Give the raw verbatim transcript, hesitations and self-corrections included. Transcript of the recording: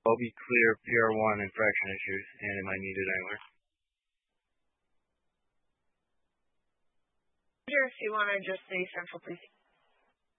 I'll be clear P R one infraction issues, and am I needed anywhere? If you want to just say central precinct.